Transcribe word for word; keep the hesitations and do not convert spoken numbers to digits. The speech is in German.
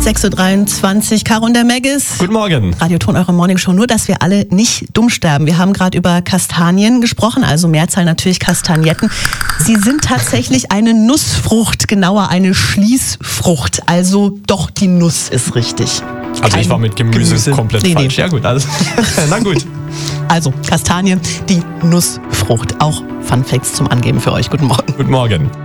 sechs Uhr dreiundzwanzig, Caro und der Maggis. Guten Morgen. Radioton, eure Morningshow. Nur, dass wir alle nicht dumm sterben. Wir haben gerade über Kastanien gesprochen, also Mehrzahl natürlich Kastagnetten. Sie sind tatsächlich eine Nussfrucht, genauer eine Schließfrucht. Also doch, die Nuss ist richtig. Also Kein ich war mit Gemüse, Gemüse. komplett Nee, nee. falsch. Ja gut, alles. Na gut. Also Kastanie, die Nussfrucht. Auch Fun Facts zum Angeben für euch. Guten Morgen. Guten Morgen.